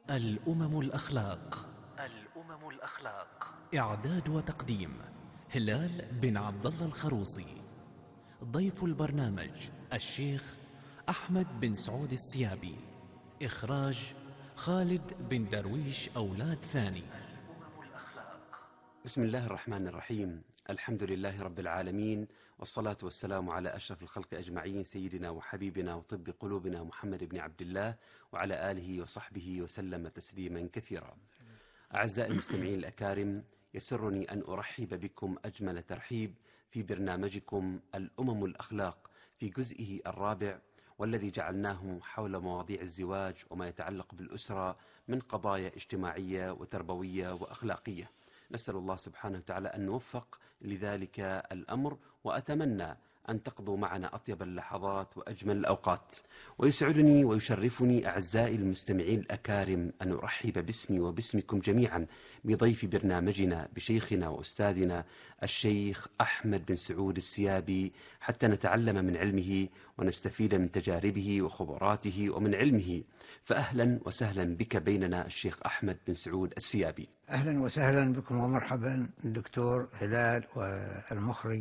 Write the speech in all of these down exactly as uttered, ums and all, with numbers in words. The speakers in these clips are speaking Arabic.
الأمم الأخلاق. الأمم الأخلاق. إعداد وتقديم هلال بن عبد الله الخروصي. ضيف البرنامج الشيخ أحمد بن سعود السيابي. إخراج خالد بن درويش أولاد ثاني. الأمم الأخلاق. بسم الله الرحمن الرحيم. الحمد لله رب العالمين، والصلاة والسلام على أشرف الخلق أجمعين، سيدنا وحبيبنا وطب قلوبنا محمد بن عبد الله وعلى آله وصحبه وسلم تسليما كثيرا. أعزائي المستمعين الأكارم، يسرني أن أرحب بكم أجمل ترحيب في برنامجكم الأمم الأخلاق في جزئه الرابع، والذي جعلناه حول مواضيع الزواج وما يتعلق بالأسرة من قضايا اجتماعية وتربوية وأخلاقية. نسأل الله سبحانه وتعالى أن نوفق لذلك الأمر، وأتمنى أن تقضوا معنا أطيب اللحظات وأجمل الأوقات. ويسعدني ويشرفني أعزائي المستمعين الأكارم أن أرحب باسمي وباسمكم جميعا بضيف برنامجنا بشيخنا وأستاذنا الشيخ أحمد بن سعود السيابي، حتى نتعلم من علمه ونستفيد من تجاربه وخبراته ومن علمه. فأهلا وسهلا بك بيننا الشيخ أحمد بن سعود السيابي. أهلا وسهلا بكم ومرحبا الدكتور هلال والمخرج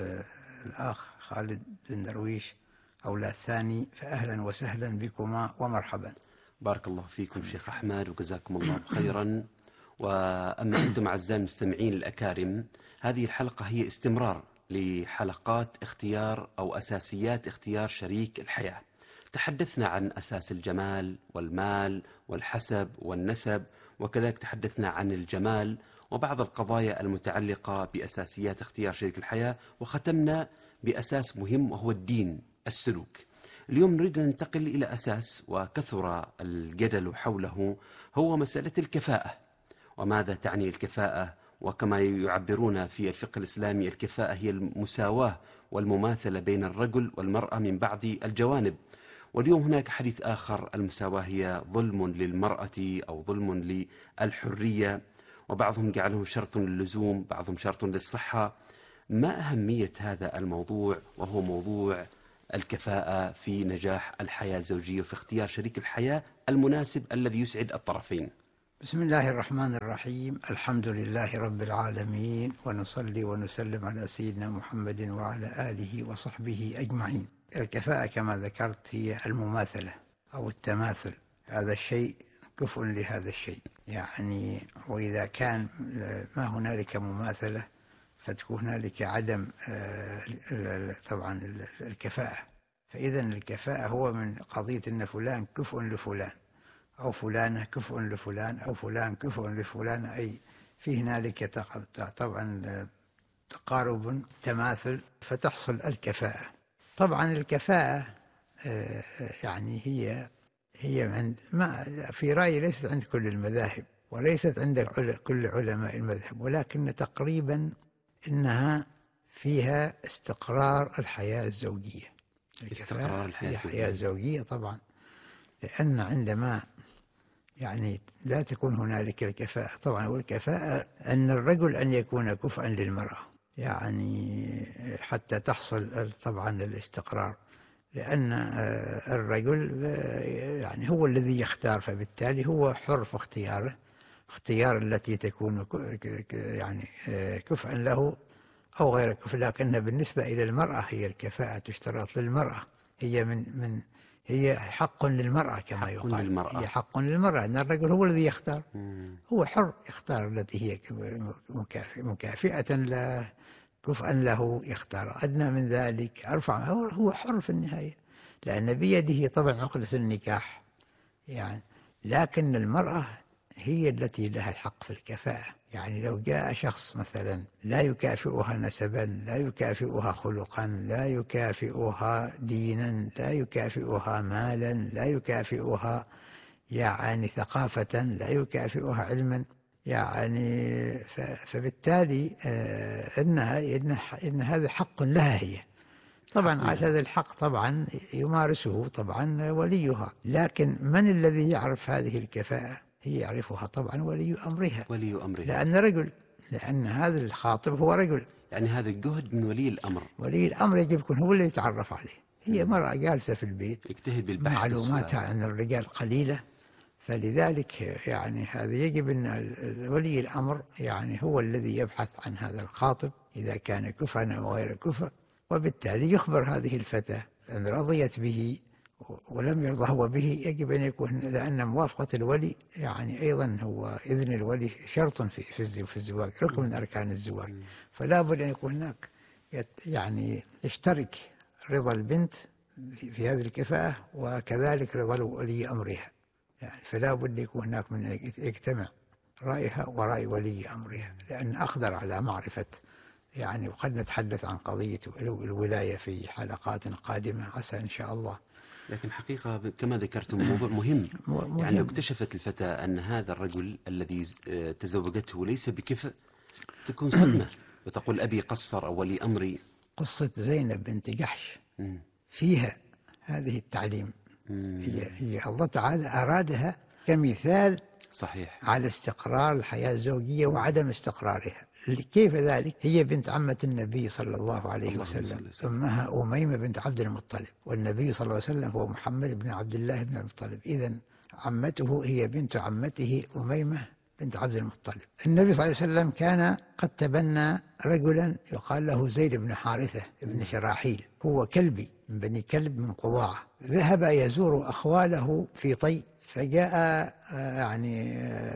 الأخ خالد بن درويش أولاد ثاني، فأهلا وسهلا بكما ومرحبا. بارك الله فيكم شيخ أحمد وجزاكم الله خيرا. وأما أنتم أعزائي المستمعين الأكارم، هذه الحلقة هي استمرار لحلقات اختيار أو أساسيات اختيار شريك الحياة. تحدثنا عن أساس الجمال والمال والحسب والنسب، وكذلك تحدثنا عن الجمال وبعض القضايا المتعلقة بأساسيات اختيار شريك الحياة، وختمنا بأساس مهم وهو الدين السلوك. اليوم نريد أن ننتقل إلى أساس وكثر الجدل حوله، هو مسألة الكفاءة. وماذا تعني الكفاءة؟ وكما يعبرون في الفقه الإسلامي، الكفاءة هي المساواة والمماثلة بين الرجل والمرأة من بعض الجوانب. واليوم هناك حديث آخر، المساواة هي ظلم للمرأة أو ظلم للحرية، وبعضهم جعله شرط للزوم، بعضهم شرط للصحة. ما أهمية هذا الموضوع وهو موضوع الكفاءة في نجاح الحياة الزوجية وفي اختيار شريك الحياة المناسب الذي يسعد الطرفين؟ بسم الله الرحمن الرحيم. الحمد لله رب العالمين، ونصلي ونسلم على سيدنا محمد وعلى آله وصحبه أجمعين. الكفاءة كما ذكرت هي المماثلة أو التماثل، هذا الشيء كفء لهذا الشيء يعني. وإذا كان ما هنالك مماثلة فتكون هنالك عدم طبعا الكفاءة. فإذا الكفاءة هو من قضية أن فلان كفء لفلان، أو فلانة كفء لفلان، أو فلان كفء لفلان، أي في هنالك طبعا تقارب تماثل فتحصل الكفاءة. طبعا الكفاءة يعني هي هي عند ما في رأيي ليست عند كل المذاهب وليست عند كل علماء المذهب، ولكن تقريبا إنها فيها استقرار الحياة الزوجية. استقرار الحياة الزوجية. الحياة الزوجية طبعا، لأن عندما يعني لا تكون هنالك الكفاءة طبعا، والكفاءة أن الرجل أن يكون كفءا للمرأة يعني حتى تحصل طبعا الاستقرار، لأن الرجل يعني هو الذي يختار، فبالتالي هو حر في اختياره، اختيار التي تكون يعني كفءا له أو غير كفء. لكن بالنسبة إلى المرأة هي الكفاءة تشترط للمرأة، هي من من هي حق للمرأة كما حق يقال للمرأة. هي حق للمرأة، أن الرجل هو الذي يختار. مم. هو حر يختار التي هي مكافئة مكافئة له، كفءا له، يختار أدنى من ذلك، أرفع، هو حر في النهاية، لأن بيده طبعا عقدة النكاح يعني. لكن المرأة هي التي لها الحق في الكفاءة. يعني لو جاء شخص مثلا لا يكافئها نسبا، لا يكافئها خلقا، لا يكافئها دينا، لا يكافئها مالا، لا يكافئها يعني ثقافة، لا يكافئها علما يعني، فبالتالي إنها إن هذا حق لها هي. طبعا على هذا الحق طبعا يمارسه طبعا وليها، لكن من الذي يعرف هذه الكفاءة؟ هي يعرفها طبعا ولي أمرها. ولي أمرها لأن رجل، لأن هذا الخاطب هو رجل، يعني هذا الجهد من ولي الأمر. ولي الأمر يجب يكون هو اللي يتعرف عليه. هي مرأة جالسة في البيت يجتهد بالبحث، معلوماتها عن الرجال قليلة، فلذلك يعني هذا يجب أن ولي الأمر يعني هو الذي يبحث عن هذا الخاطب إذا كان كفءا أو غير كفء، وبالتالي يخبر هذه الفتاة أن رضيت به ولم يرضى هو به، يجب أن يكون، لأن موافقة الولي يعني أيضا هو إذن الولي شرط في في في الزواج، ركن من أركان الزواج، فلا بد أن يكون هناك يعني يشترك رضا البنت في هذه الكفاءة وكذلك رضا ولي أمرها، يعني فلا بد يكون هناك من يجتمع رأيها ورأي ولي أمرها، لأن أقدر على معرفة يعني. وقد نتحدث عن قضية الولاية في حلقات قادمة عسى إن شاء الله. لكن حقيقة كما ذكرتم موضوع مهم, مهم. يعني لو اكتشفت الفتاة أن هذا الرجل الذي تزوجته ليس بكفء تكون صدمة وتقول أبي قصر أو ولي أمري. قصة زينب بنت جحش فيها هذه التعليم، هي, هي الله تعالى أرادها كمثال صحيح على استقرار الحياة الزوجية وعدم استقرارها. كيف ذلك؟ هي بنت عمة النبي صلى الله عليه وسلم، أمها أميمة بنت عبد المطلب، والنبي صلى الله عليه وسلم هو محمد بن عبد الله بن المطلب، إذن عمته هي بنت عمته أميمة بنت عبد المطلب. النبي صلى الله عليه وسلم كان قد تبنى رجلا يقال له زيد بن حارثة بن شراحيل، هو كلبي من بني كلب من قضاعة، ذهب يزور أخواله في طي، فجاء يعني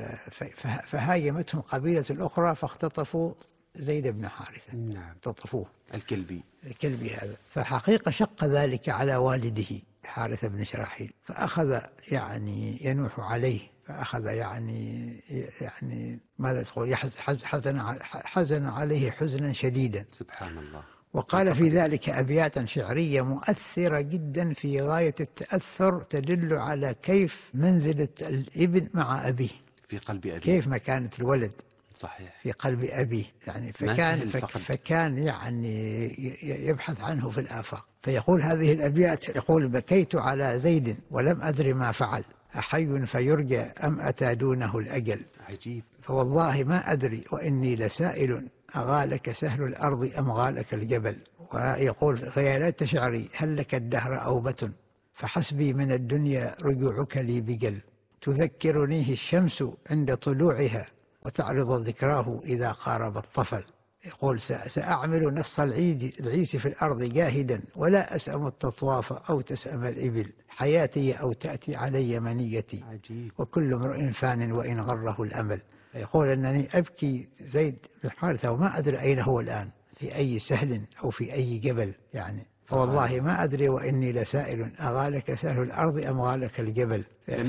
فهاجمتهم قبيلة الأخرى فاختطفوا زيد بن حارثة. نعم. اختطفوه الكلبي الكلبي هذا، فحقيقة شق ذلك على والده حارثة بن شراحيل، فأخذ يعني ينوح عليه، فأخذ يعني يعني ماذا تقول حزن حزن عليه حزنا شديدا. سبحان الله. وقال في ذلك أبياتا شعرية مؤثرة جدا في غاية التأثر، تدل على كيف منزلة الابن مع أبيه في قلب أبيه، كيف مكانة الولد صحيح في قلب أبيه، يعني فكان فكان يعني يبحث عنه في الآفاق. فيقول هذه الأبيات، يقول: بكيت على زيد ولم أدر ما فعل، أحي فيرجى أم أتى دونه الأجل. عجيب. فوالله ما أدري وإني لسائل، أغالك سهل الأرض أم غالك الجبل. ويقول: فيا ليت شعري هل لك الدهر أوبة، فحسبي من الدنيا رجوعك لي بجل. تذكرنيه الشمس عند طلوعها، وتعرض ذكراه إذا قارب الطفل. يقول: سأعمل نص العيد العيس في الأرض جاهدا، ولا أسأم التطواف أو تسأم الإبل. حياتي أو تأتي علي منيتي. عجيب. وكل امرئ فان وإن غره الأمل. يقول: أنني أبكي زيد بن حارثة وما أدري أين هو الآن، في أي سهل أو في أي جبل، يعني فوالله ما أدري وإني لسائل، أغالك سهل الأرض أم غالك الجبل.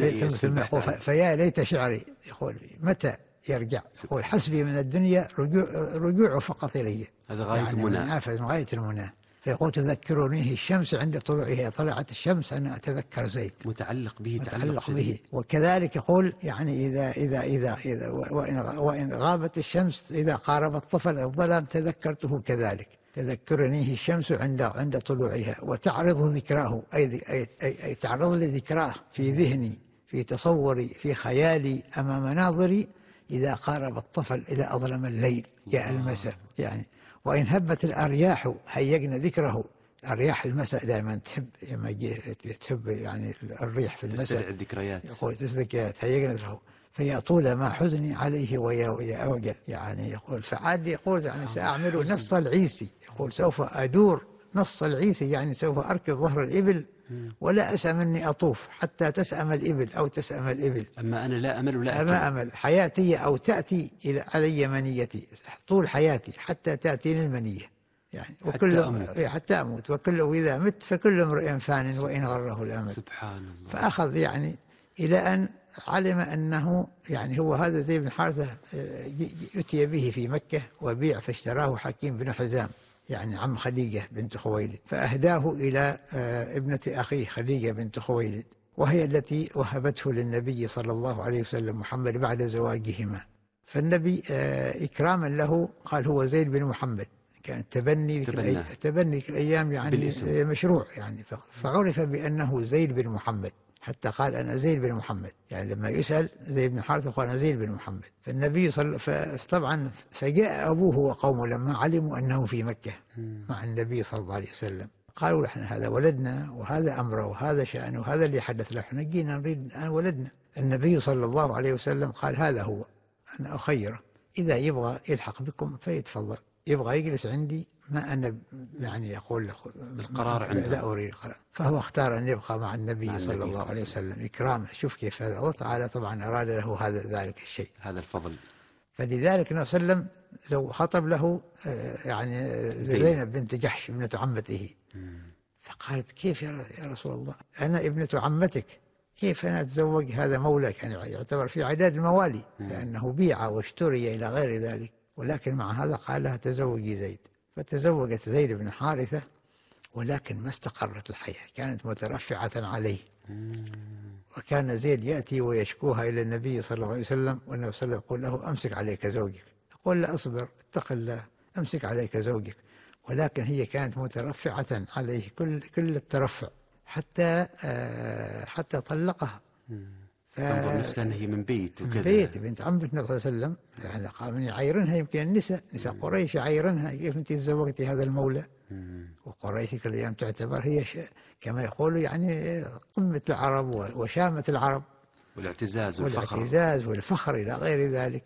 ثم يقول: فيا ليت شعري، يقول متى يرجع؟ يقول: حسبي من الدنيا رجوع, رجوع فقط إلي. هذا غاية يعني المنى، من غاية المنى. فيقول: تذكرونيه الشمس عند طلوعها، طلعت الشمس أنا أتذكر زيد، متعلق به متعلق به. وكذلك يقول يعني إذا إذا إذا إذا وإن وإن غابت الشمس إذا قارب الطفل الظلام تذكرته كذلك. تذكرنيه الشمس عند عند طلوعها، وتعرض ذكراه، أي أي أي, أي تعرض لذكراه في ذهني، في تصوري، في خيالي، أمام مناظري، إذا قارب الطفل إلى أظلم الليل جاء المساء. يعني وإن هبت الأرياح هيجنا ذكره. الرياح المساء دائما تحب، لما تحب يعني الريح في المساء تستدعي الذكريات، يقول تستذكرات هيجنا ذكره. فيا طول ما حزني عليه ويا أوجل. يعني يقول فعاد يقول يعني سأعمل نص العيسي، يقول سوف أدور نص العيسي، يعني سوف أركب ظهر الإبل ولا أسأم أني أطوف حتى تسأم الإبل أو تسأم الإبل. أما أنا لا أمل ولا أما أمل. حياتي أو تأتي إلى علي منيتي، طول حياتي حتى تأتيني المنية، يعني وكل حتى أموت. حتى أموت وكل وإذا مت فكل امرئ فان وإن غره الأمل. سبحان الله. فأخذ يعني إلى أن علم أنه يعني هو هذا زيد بن حارثة يؤتي به في مكة وبيع، فاشتراه حكيم بن حزام يعني عم خديجة بنت خويلد، فأهداه إلى ابنة أخيه خديجة بنت خويلد، وهي التي وهبته للنبي صلى الله عليه وسلم محمد بعد زواجهما. فالنبي إكراما له قال هو زيد بن محمد. كان تبني تبني الأيام يعني بالاسم. مشروع يعني، فعرف بأنه زيد بن محمد، حتى قال أنا زيد بن محمد، يعني لما يسأل زيد بن حارثة قال أنا زيد بن محمد. فالنبي صلى فطبعا فجاء أبوه وقومه لما علموا أنه في مكة مع النبي صلى الله عليه وسلم، قالوا احنا هذا ولدنا وهذا أمره وهذا شأنه وهذا اللي حدث له، احنا جينا نريد أن ولدنا. النبي صلى الله عليه وسلم قال هذا هو، أنا أخيره، إذا يبغى يلحق بكم فيتفضل، يبغى يجلس عندي ما أنا يعني أقول له القرار عنده، لا أريد القرار. فهو اختار أن يبقى مع النبي مع صلى النبي الله عليه وسلم إكراما. شوف كيف هذا، الله تعالى طبعا أراد له هذا ذلك الشيء، هذا الفضل. فلذلك النبي صلى الله عليه وسلم خطب له يعني زينب بنت جحش ابنة عمته. فقالت كيف يا رسول الله، أنا ابنة عمتك، كيف أنا أتزوج هذا مولاك؟ يعني يعتبر في عداد الموالي لأنه بيع واشتري إلى غير ذلك، ولكن مع هذا قال لها تزوجي زيد. فتزوجت زيد بن حارثة، ولكن ما استقرت الحياة، كانت مترفعة عليه. وكان زيد يأتي ويشكوها إلى النبي صلى الله عليه وسلم، والنبي صلى الله عليه وسلم يقول له أمسك عليك زوجك، يقول له أصبر اتق الله أمسك عليك زوجك. ولكن هي كانت مترفعة عليه كل كل الترفع، حتى آه حتى طلقها. تنظر نفسها أن هي من بيت وكذا، من بيت بنت عمة النبي صلى الله عليه وسلم، يعني قام يعايرنها، يمكن النساء نساء قريش يعايرنها، كيف أنت تزوجتي هذا المولى؟ وقريش كل أيام تعتبر هي كما يقولوا يعني قمة العرب وشامة العرب، والاعتزاز والفخر والاعتزاز والفخر إلى غير ذلك.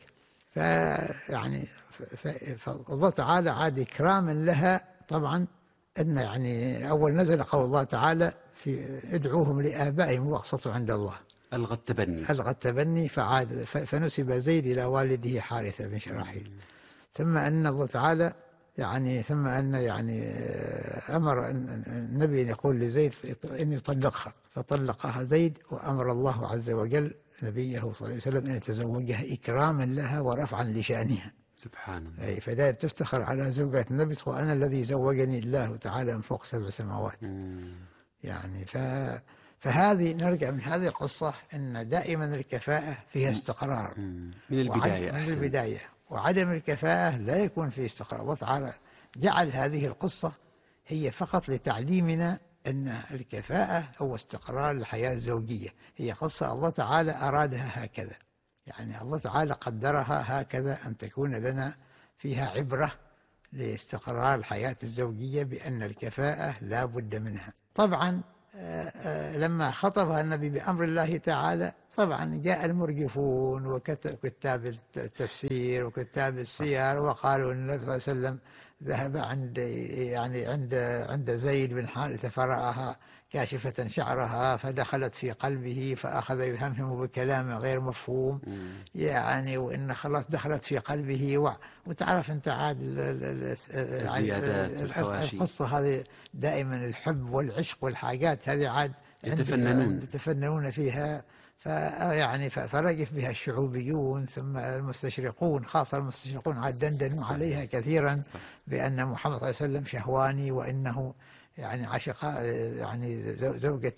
فيعني فالله تعالى عاد إكراما لها طبعا، أن يعني أول نزل قول الله تعالى في ادعوهم لآبائهم واقسطوا عند الله، ألغى التبني، ألغى التبني فعاد فنسب زيد إلى والده حارثة بن شراحيل. ثم أن الله تعالى يعني ثم أن يعني أمر النبي أن يقول لزيد أن يطلقها، فطلقها زيد، وأمر الله عز وجل نبيه صلى الله عليه وسلم أن يتزوجها إكراما لها ورفعا لشأنها. سبحان الله. أي فدائما تفتخر على زوجة النبي، وأنا الذي زوجني الله تعالى من فوق سبع سماوات. مم. يعني ف فهذه نرجع من هذه القصة أن دائما الكفاءة فيها استقرار من البداية، من البداية، وعدم الكفاءة لا يكون فيه استقرار. الله تعالى جعل هذه القصة هي فقط لتعليمنا أن الكفاءة هو استقرار الحياة الزوجية، هي قصة الله تعالى أرادها هكذا، يعني الله تعالى قدرها هكذا أن تكون لنا فيها عبرة لاستقرار الحياة الزوجية، بأن الكفاءة لا بد منها. طبعا لما خطبها النبي بأمر الله تعالى، طبعا جاء المرجفون وكتاب التفسير وكتاب السير وقالوا أن النبي صلى الله عليه وسلم ذهب عند يعني عند عند زيد بن حارثة فرآها كاشفة شعرها فدخلت في قلبه فأخذ يهمهم بكلام غير مفهوم، يعني وإن خلاص دخلت في قلبه و... وتعرف أنت عاد الزيادات والحواشي، القصة هذه دائما الحب والعشق والحاجات هذه عاد يتفننون يتفننون فيها، فيعني فرجف بها الشعوبيون ثم المستشرقون، خاصة المستشرقون عاد دندنوا عليها كثيرا بأن محمد صلى الله عليه وسلم شهواني، وإنه يعني عشق يعني زوجة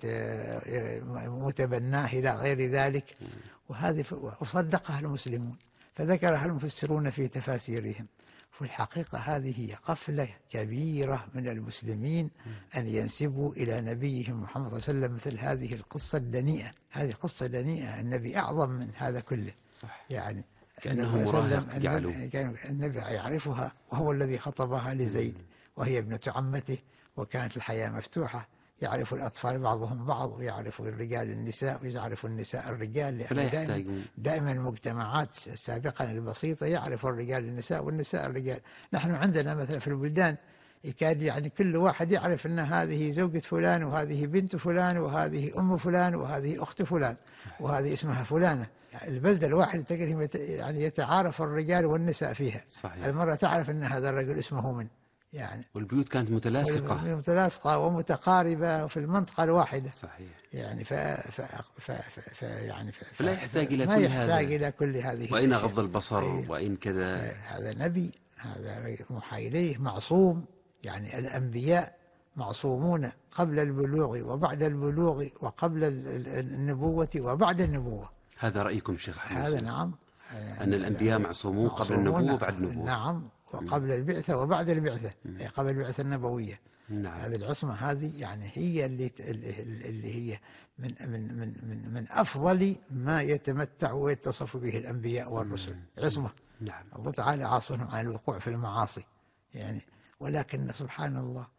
متبناه إلى غير ذلك، وهذه وصدقها المسلمون، فذكرها المفسرون في تفاسيرهم. في الحقيقة هذه هي غفلة كبيرة من المسلمين أن ينسبوا إلى نبيهم محمد صلى الله عليه وسلم مثل هذه القصة الدنيئة. هذه قصة دنيئة، النبي أعظم من هذا كله. صح. يعني كأنه مراهق جعلوا النبي يعرفها، وهو الذي خطبها لزيد وهي ابنة عمته، وكانت الحياة مفتوحة، يعرف الأطفال بعضهم بعض، ويعرف الرجال النساء، ويعرف النساء الرجال، لأن دائما, دائما المجتمعات سابقا البسيطة يعرف الرجال النساء والنساء الرجال. نحن عندنا مثلا في البلدان يكاد يعني كل واحد يعرف أن هذه زوجة فلان، وهذه بنت فلان، وهذه أم فلان، وهذه أخت فلان، وهذه اسمها فلانة. البلدة الواحدة تقريبا يعني يتعارف الرجال والنساء فيها. صحيح. المرأة تعرف أن هذا الرجل اسمه من يعني، والبيوت كانت متلاصقة متلاصقة ومتقاربة في المنطقة الواحدة. صحيح. يعني ف ف ف ف يعني ف فلا يحتاج إلى ما كل يحتاج هذا، إلى كل هذه وإن غض البصر وإن كذا. هذا نبي، هذا موحى إليه معصوم، يعني الأنبياء معصومون قبل البلوغ وبعد البلوغ، وقبل النبوة وبعد النبوة. هذا رأيكم شيخ حمد؟ هذا نعم، أن الأنبياء معصومون قبل النبوة وبعد النبوة. نعم، وقبل البعثة وبعد البعثة، أي قبل البعثة النبوية. نعم. هذه العصمة هذه يعني هي اللي اللي هي من من من من, من أفضل ما يتمتع ويتصف به الأنبياء والرسل، عصمة. نعم. الله تعالى عاصمهم عن الوقوع في المعاصي يعني، ولكن سبحان الله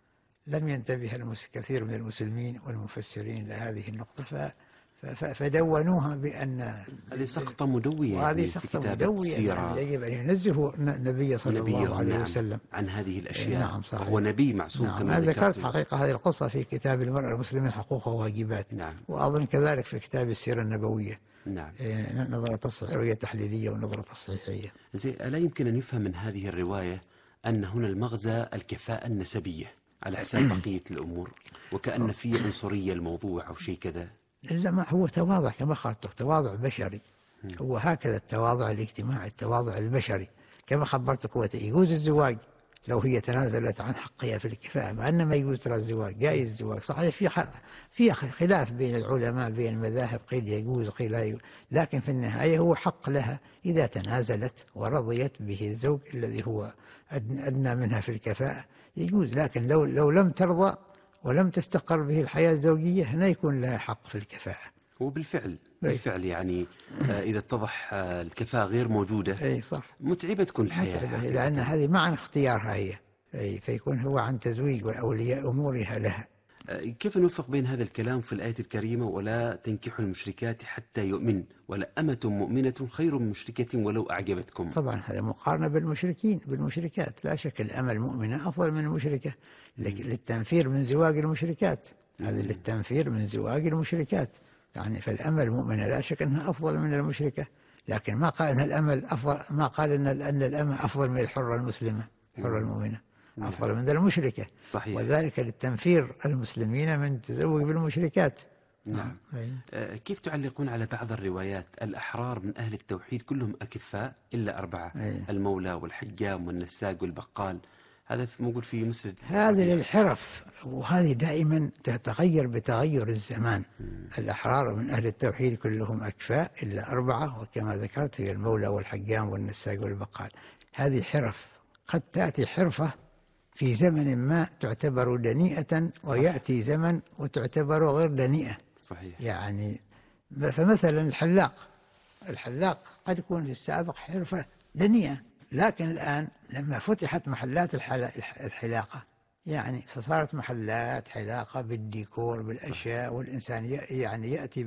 لم ينتبه المس- كثير من المسلمين والمفسرين لهذه النقطة ف ف- فدونوها بأن هذه سقطة مدوية وهذه يعني في سقطة كتابة مدوية، السيرة. يعني يجب أن ينزهوا النبي صلى الله نبيهم عليه نعم وسلم عن هذه الأشياء. نعم صحيح. وهو نبي معصوم نعم. كما أنا ذكرت ذكرت. حقيقة هذه القصة في كتاب المرأة المسلمة حقوقها وواجبات، نعم. وأظن كذلك في كتاب السيرة النبوية، نعم. إيه، نظرة تصحيحية، رؤية تحليلية ونظرة تصحيحية. زي ألا يمكن أن يفهم من هذه الرواية أن هنا المغزى الكفاءة النسبية على حساب بقية الأمور، وكأن في عنصرية الموضوع أو شيء كذا؟ إلا ما هو تواضع كما خاطر، تواضع بشري. هو هكذا التواضع الاجتماعي، التواضع البشري كما خبرتك. هو يجوز الزواج لو هي تنازلت عن حقها في الكفاءة، مع أن ما يجوز ترى الزواج، جائز الزواج صحيح. في في خلاف بين العلماء بين المذاهب، قيل يجوز قيل لا يجوز، لكن في النهاية هو حق لها إذا تنازلت ورضيت به الزوج الذي هو أدنى منها في الكفاءة يجوز. لكن لو لو لم ترضى ولم تستقر به الحياة الزوجية هنا يكون لها حق في الكفاءة. وبالفعل بالفعل يعني آه إذا اتضح آه الكفاءة غير موجودة، أي صح، متعبة تكون الحياة، متعبة، لأن هذه ما عن اختيارها هي، أي فيكون هو عن تزويج وأولياء أمورها لها. آه كيف نوفق بين هذا الكلام في الآية الكريمة ولا تنكحوا المشركات حتى يؤمن ولا أمة مؤمنة خير من مشركة ولو أعجبتكم؟ طبعا هذا مقارنة بالمشركين بالمشركات، لا شك الأمة المؤمنة أفضل من المشركة للتنفير من زواج المشركات، هذا للتنفير من زواج المشركات يعني. فالأمة المؤمنة لا شك أنها أفضل من المشركة، لكن ما قال أن الأمة أفضل، ما قال أن أن الأمة أفضل من الحرة المسلمة، الحرة المؤمنة أفضل من المشركة. صحيح. وذلك للتنفير المسلمين من تزوج بالمشركات. نعم. آه كيف تعلقون على بعض الروايات الأحرار من أهل التوحيد كلهم أكفاء إلا أربعة، أي. المولى والحجام والنساق والبقال، هذا موجود في مسند. هذه للحرف، وهذه دائما تتغير بتغير الزمان. مم. الأحرار من أهل التوحيد كلهم أكفاء إلا أربعة، وكما ذكرت هي المولى والحجام والنساق والبقال. هذه حرف، قد تأتي حرفة في زمن ما تعتبر دنيئة ويأتي زمن وتعتبر غير دنيئة. صحيح. يعني فمثلا الحلاق، الحلاق قد يكون في السابق حرفة دنيئة، لكن الآن لما فتحت محلات الحلاقة يعني فصارت محلات حلاقة بالديكور بالأشياء، والإنسان يعني يأتي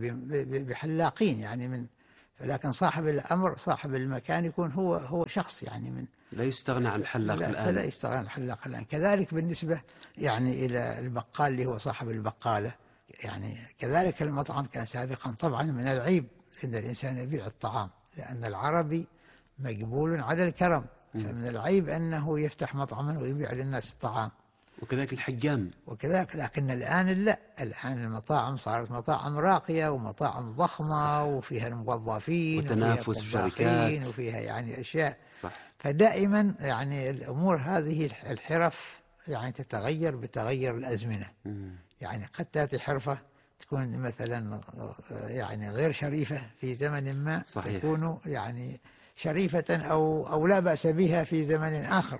بحلاقين يعني من، فلكن صاحب الأمر صاحب المكان يكون هو هو شخص يعني من، لا يستغنى عن الحلاق الآن. فلا يستغنى عن الحلاق الآن. كذلك بالنسبة يعني إلى البقال اللي هو صاحب البقالة يعني. كذلك المطعم كان سابقا طبعا من العيب أن الإنسان يبيع الطعام، لأن العربي مقبول على الكرم، فمن العيب أنه يفتح مطعما ويبيع للناس الطعام. وكذلك الحجام وكذلك، لكن الآن لا، الآن المطاعم صارت مطاعم راقية ومطاعم ضخمة. صح. وفيها الموظفين وتنافس وشركات وفيها يعني أشياء. صح. فدائما يعني الأمور هذه الحرف يعني تتغير بتغير الأزمنة. مم. يعني قد تأتي حرفة تكون مثلا يعني غير شريفة في زمن ما. صحيح. تكون يعني شريفة أو أو لا بأس بها في زمن آخر.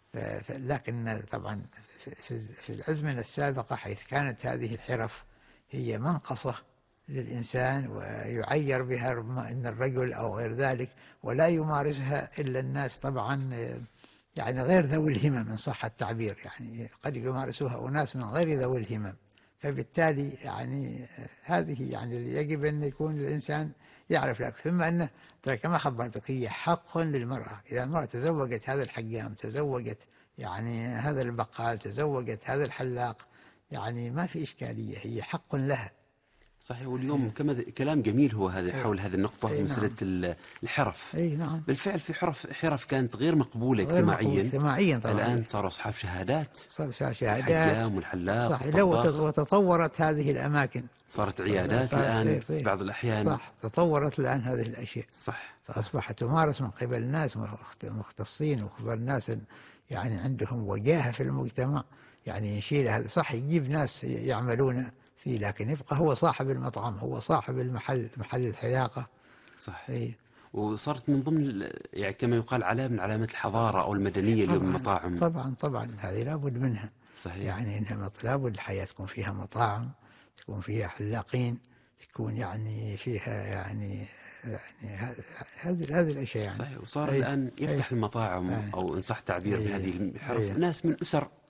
لكن طبعا في الأزمنة السابقة حيث كانت هذه الحرف هي منقصة للإنسان ويعير بها ربما إن الرجل أو غير ذلك، ولا يمارسها إلا الناس طبعا يعني غير ذوي الهمم إن صح التعبير، يعني قد يمارسوها أناس من غير ذوي الهمم. فبالتالي يعني هذه يعني يجب أن يكون الإنسان يعرف لك. ثم أنه ترى كما خبرتك هي حق للمرأة، إذا المرأة تزوجت هذا الحجام، تزوجت يعني هذا البقال، تزوجت هذا الحلاق، يعني ما في إشكالية، هي حق لها. صحيح. واليوم كما كلام جميل هو هذا حول هذه النقطة في مسألة نعم. الحرف. أي نعم. بالفعل في حرف حرف كانت غير مقبولة غير اجتماعيا مقبول اجتماعيا طبعا. الآن صاروا أصحاب شهادات، صار شهادات الحجام والحلاق. صح. لو وتطورت هذه الأماكن، صارت عيادات الآن في بعض الأحيان. صح. تطورت الآن هذه الأشياء. صح. فأصبحت تمارس من قبل ناس مختصين وخبر ناس يعني عندهم وجاهة في المجتمع، يعني يشيل هذا. صح يجيب ناس يعملون فيه، لكن يبقى هو صاحب المطعم، هو صاحب المحل، محل الحلاقة. صح. أي. وصارت من ضمن يعني كما يقال علامة من علامات الحضارة أو المدنية اليوم المطاعم. طبعا طبعا هذه لابد منها. صحيح. يعني إنها لابد الحياة تكون فيها مطاعم، تكون فيها حلاقين، تكون يعني فيها يعني يعني هذه هذه الأشياء يعني. صحيح. وصار أي. الآن يفتح أي. المطاعم أي. أو إن صح تعبير أي. بهذه الحرف أي. ناس من أسر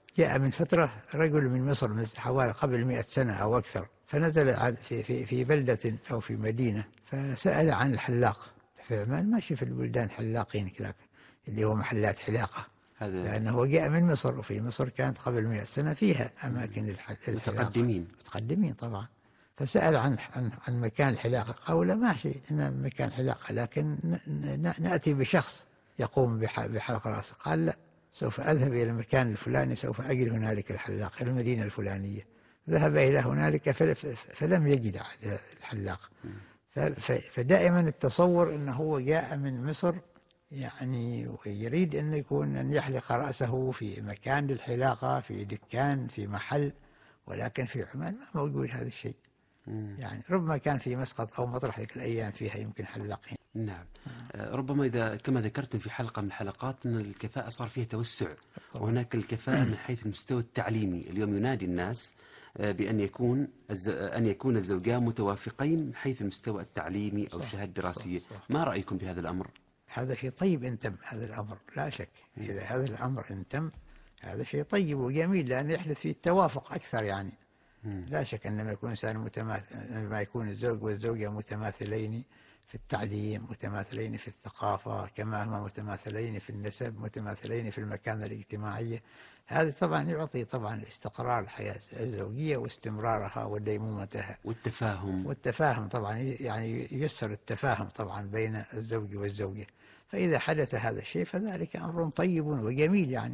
جاء من فترة رجل من مصر من حوالي قبل مئة سنة أو أكثر، فنزل في في في بلدة أو في مدينة، فسأل عن الحلاق في عمان. ماشي في البلدان حلاقين كذاك اللي هو محلات حلاقة، هذا لأنه جاء من مصر، وفي مصر كانت قبل مئة سنة فيها أماكن للحلاقة، متقدمين متقدمين طبعا. فسأل عن عن عن مكان الحلاقة، قالوا ماشي إن مكان حلاقة، لكن نأتي بشخص يقوم بحلق رأسه. قال لا، سوف أذهب إلى المكان الفلاني، سوف أجد هنالك الحلاق، إلى المدينة الفلانية. ذهب إلى هنالك فلم يجد الحلاق. فدائما التصور أنه هو جاء من مصر يعني ويريد أن يكون أن يحلق رأسه في مكان للحلاقة، في دكان، في محل، ولكن في عمان ما موجود هذا الشيء. يعني ربما كان في مسقط أو مطرح ذيك الأيام فيها يمكن حلاقين. نعم. آه. ربما إذا كما ذكرتم في حلقة من الحلقات أن الكفاءة صار فيها توسع، طبعا. وهناك الكفاءة من حيث المستوى التعليمي. اليوم ينادي الناس بأن يكون أن يكون الزوجان متوافقين من حيث المستوى التعليمي أو الشهادة الدراسية. صح صح. ما رأيكم بهذا الأمر؟ هذا شيء طيب إن تم هذا الأمر، لا شك. إذا هذا الأمر إن تم هذا شيء طيب وجميل، لأن يحدث فيه التوافق أكثر. يعني لا شك أن لما يكون إنسان متماثل، لما يكون الزوج والزوجة متماثلين في التعليم، متماثلين في الثقافة، كما هما متماثلين في النسب، متماثلين في المكانة الاجتماعية، هذا طبعا يعطي طبعا استقرار الحياة الزوجية واستمرارها وديمومتها والتفاهم. والتفاهم طبعا، يعني ييسر التفاهم طبعا بين الزوج والزوجة. فإذا حدث هذا الشيء فذلك أمر طيب وجميل يعني.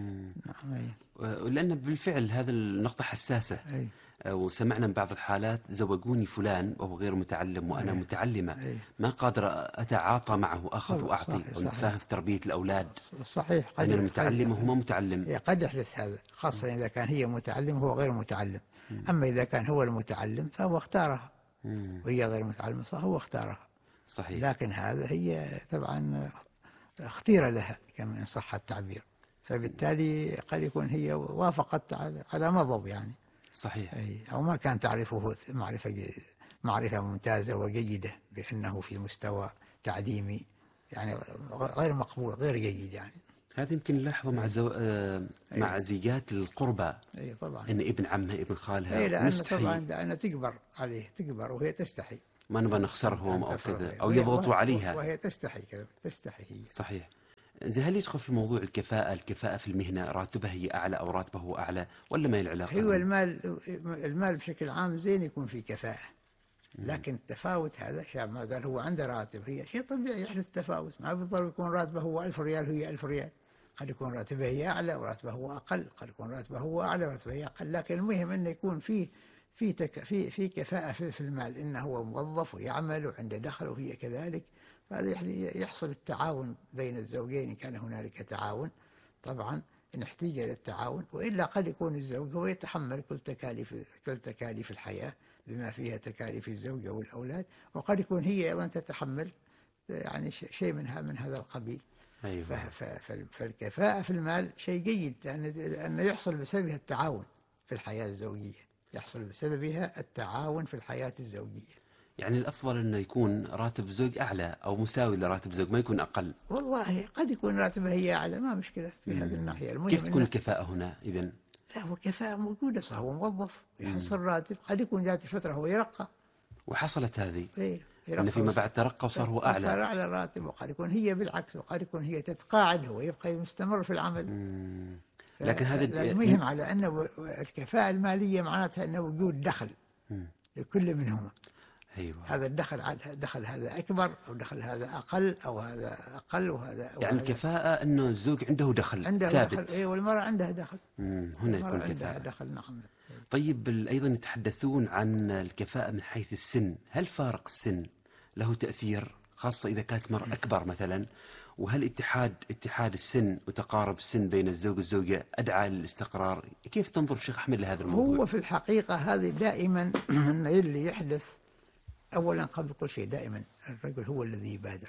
نعم. لأن بالفعل هذا النقطة حساسة. أي. وسمعنا من بعض الحالات زوجوني فلان وهو غير متعلم وأنا أي. متعلمة. أي. ما قادر أتعاطى معه، أخذ وأعطي ونتفاهم في تربية الأولاد. صحيح. أنا المتعلم وهو ما متعلم. قد يحدث هذا، خاصة إذا كان هي متعلم وهو غير متعلم. م. أما إذا كان هو المتعلم فهو اختارها، م. وهي غير متعلمة فهو اختارها. صحيح. لكن هذا هي طبعا اختير لها كما إن صح التعبير، فبالتالي قد يكون هي وافقت على مضض يعني. صحيح. أي أو ما كان تعرفه معرفة معرفة ممتازة وجيدة بأنه في مستوى تعليمي يعني غير مقبول، غير جيد يعني. هذا يمكن نلاحظه مع زو... آه مع زيجات القربى. أي طبعا. إن ابن عمها ابن خالها أي لأن طبعا لأن تكبر عليه، تكبر وهي تستحي، ما نبغى نخسرهم أو كذا أو يضغطوا عليها، وهي تستحي كذا، تستحي هي. صحيح. زي هل يدخل في موضوع الكفاءة الكفاءة في المهنة، راتبها هي أعلى أو راتبه هو أعلى، ولا ما العلاقة؟ هو المال المال بشكل عام زين يكون في كفاءة، لكن التفاوت هذا شاب ما زال هو عنده راتب، هي شيء طبيعي يحدث تفاوت. ما بالضروري يكون راتبه هو ألف ريال وهي ألف ريال، قد يكون راتبه هي أعلى وراتبه هو أقل، قد يكون راتبه هو أعلى وراتبه هي أقل، لكن المهم أنه يكون فيه في تك في في كفاءة في, في المال، إنه هو موظف ويعمل وعنده دخل وهي كذلك. فهذا يحصل التعاون بين الزوجين إن كان هنالك تعاون، طبعا إن احتاج إلى التعاون، وإلا قد يكون الزوج هو يتحمل كل تكاليف كل تكاليف الحياة بما فيها تكاليف الزوجة والأولاد، وقد يكون هي أيضا تتحمل يعني شيء منها من هذا القبيل. أيوة. فالكفاءة في المال شيء جيد، لأن لأنه يحصل بسببها التعاون في الحياة الزوجية، يحصل بسببها التعاون في الحياة الزوجية. يعني الأفضل أنه يكون راتب زوج أعلى أو مساوي لراتب زوج، ما يكون أقل. والله قد يكون راتبه هي أعلى، ما مشكلة في هذه الناحية. المهم كيف تكون الكفاءة هنا إذن؟ لا هو كفاءة موجودة، صح، هو موظف يحصل راتب، قد يكون جات فترة هو يرقى، وحصلت هذه إيه إن فيما بعد ترقى وصار هو أعلى، صار أعلى راتب، وقد يكون هي بالعكس، وقد يكون هي تتقاعد هو يبقى مستمر في العمل. مم. لكن هذا المهم على أن الكفاءة المالية معناتها أن وجود دخل مم. لكل منهما. أيوة. هذا الدخل دخل هذا أكبر أو دخل هذا أقل أو هذا أقل وهذا يعني الكفاءة أنه الزوج عنده دخل عنده ثابت. دخل، إيه، والمرأة عندها دخل. مم. هنا يكون كفاءة دخل. نعم. طيب أيضا يتحدثون عن الكفاءة من حيث السن، هل فارق السن له تأثير، خاصة إذا كانت مرأة أكبر مثلا؟ وهل اتحاد اتحاد السن وتقارب السن بين الزوج والزوجة أدعى للاستقرار؟ كيف تنظر شيخ أحمد لهذا الموضوع؟ هو في الحقيقة هذه دائما اللي يحدث أولا قبل كل شيء دائما الرجل هو الذي يبادر.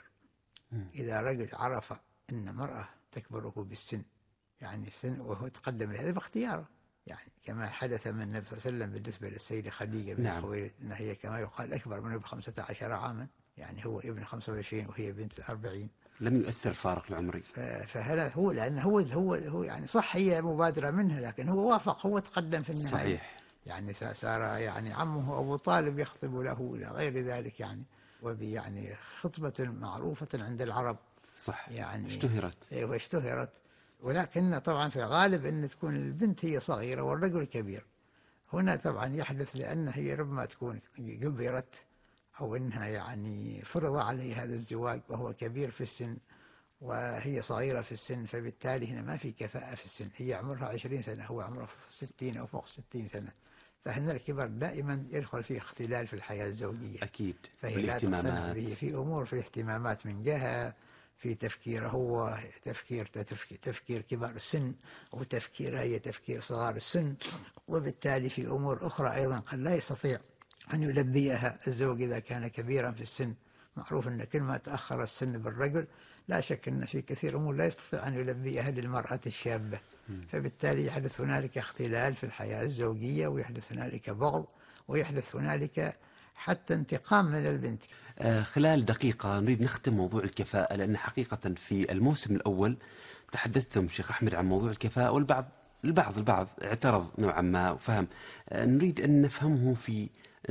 إذا رجل عرف أن مرأة تكبره بالسن، يعني السن وهو تقدم لهذا باختياره، يعني كما حدث من النبي صلى الله عليه وسلم بالنسبة للسيدة خديجة بنت خويلد، أنها هي كما يقال أكبر منه بخمسة عشر عاما، يعني هو ابن خمسة وعشرين وهي بنت أربعين. لم يؤثر الفارق العمري. فهذا هو، لأنه هو هو هو يعني صح هي مبادرة منها، لكن هو وافق، هو تقدم في النهاية. صحيح. يعني صار يعني عمه أبو طالب يخطب له إلى غير ذلك، يعني وبي يعني خطبة معروفة عند العرب. صح. يعني اشتهرت. واشتهرت. ولكن طبعا في الغالب أن تكون البنت هي صغيرة والرجل كبير. هنا طبعا يحدث لأن هي ربما تكون جبرت، أو أنها يعني فرض عليه هذا الزواج وهو كبير في السن وهي صغيرة في السن، فبالتالي هنا ما في كفاءة في السن. هي عمرها عشرين سنة، هو عمره ستين أو فوق ستين سنة. فهنا الكبر دائما يدخل فيه اختلال في الحياة الزوجية. أكيد. فهي لا تقتنع به في أمور، في اهتمامات من جهة، في تفكيره هو تفكير تفكير, تفكير كبار السن، وتفكيرها هي تفكير صغار السن، وبالتالي في أمور أخرى أيضا قد لا يستطيع أن يلبيها الزوج إذا كان كبيرا في السن. معروف أن كل ما تأخر السن بالرجل لا شك أن في كثير أمور لا يستطيع أن يلبيها للمرأة الشابة. فبالتالي يحدث هنالك اختلال في الحياة الزوجية، ويحدث هنالك بغض، ويحدث هنالك حتى انتقام من البنت. خلال دقيقة نريد نختم موضوع الكفاءة، لأن حقيقة في الموسم الأول تحدثتم شيخ أحمد عن موضوع الكفاءة، والبعض البعض البعض اعترض نوعا ما وفهم. نريد أن نفهمه في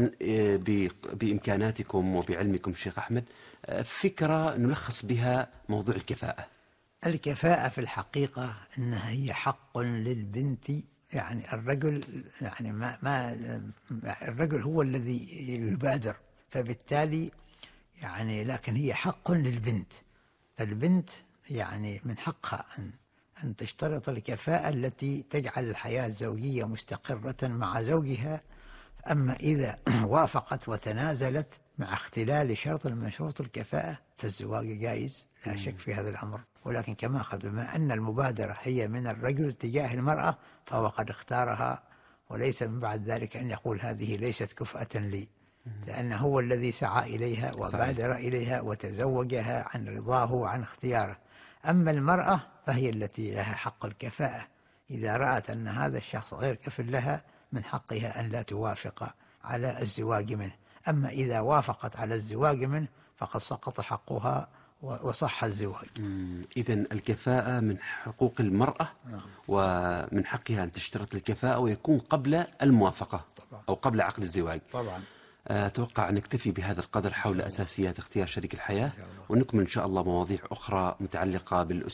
بإمكاناتكم وبعلمكم شيخ أحمد فكرة نلخص بها موضوع الكفاءة. الكفاءة في الحقيقة أنها هي حق للبنت. يعني الرجل يعني ما ما الرجل هو الذي يبادر، فبالتالي يعني لكن هي حق للبنت. فالبنت يعني من حقها أن أن تشترط الكفاءة التي تجعل الحياة الزوجية مستقرة مع زوجها. أما إذا وافقت وتنازلت مع اختلال شرط من شروط الكفاءة فالزواج جائز، لا شك في هذا الأمر. ولكن كما قال بما أن المبادرة هي من الرجل تجاه المرأة فهو قد اختارها، وليس من بعد ذلك أن يقول هذه ليست كفءة لي، لأنه هو الذي سعى إليها وبادر صحيح. إليها وتزوجها عن رضاه وعن اختياره. أما المرأة فهي التي لها حق الكفاءة، إذا رأت أن هذا الشخص غير كفء لها من حقها أن لا توافق على الزواج منه. أما إذا وافقت على الزواج منه فقد سقط حقها وصح الزواج. إذن الكفاءة من حقوق المرأة، ومن حقها أن تشترط الكفاءة ويكون قبل الموافقة طبعا. أو قبل عقد الزواج طبعا. أتوقع أن نكتفي بهذا القدر حول أساسيات اختيار شريك الحياة، ونكمل إن شاء الله مواضيع أخرى متعلقة بالأسرة